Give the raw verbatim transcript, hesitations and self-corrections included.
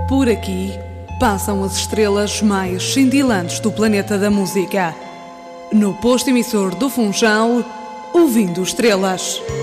Por aqui passam as estrelas mais cintilantes do planeta da música. No posto emissor do Funchal, ouvindo estrelas.